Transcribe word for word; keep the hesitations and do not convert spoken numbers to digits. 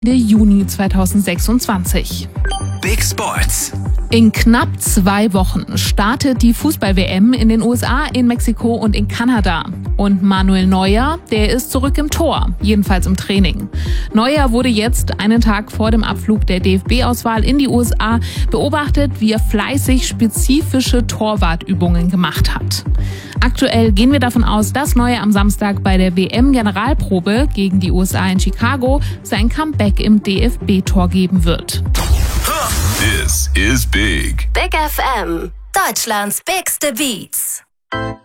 Juni zweitausendsechsundzwanzig. Big Sports. In knapp zwei Wochen startet die Fußball-W M in den U S A, in Mexiko und in Kanada. Und Manuel Neuer, der ist zurück im Tor, jedenfalls im Training. Neuer wurde jetzt einen Tag vor dem Abflug der D F B-Auswahl in die U S A beobachtet, wie er fleißig spezifische Torwartübungen gemacht hat. Aktuell gehen wir davon aus, dass Neuer am Samstag bei der W M-Generalprobe gegen die U S A in Chicago sein Comeback im D F B-Tor geben wird. This is Big. Big F M, Deutschlands bigste Beats.